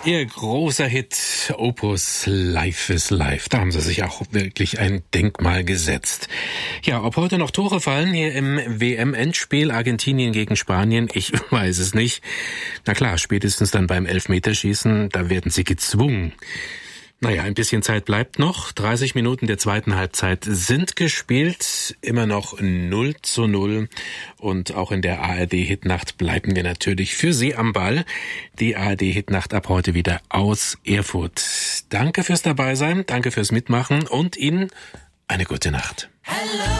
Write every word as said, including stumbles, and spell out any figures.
Ihr großer Hit Opus Life is Life. Da haben sie sich auch wirklich ein Denkmal gesetzt. Ja, ob heute noch Tore fallen hier im W M-Endspiel Argentinien gegen Spanien, ich weiß es nicht. Na klar, spätestens dann beim Elfmeterschießen, da werden sie gezwungen. Naja, ein bisschen Zeit bleibt noch. dreißig Minuten der zweiten Halbzeit sind gespielt. Immer noch null zu null. Und auch in der A R D-Hitnacht bleiben wir natürlich für Sie am Ball. Die A R D-Hitnacht ab heute wieder aus Erfurt. Danke fürs Dabeisein, danke fürs Mitmachen und Ihnen eine gute Nacht. Hello.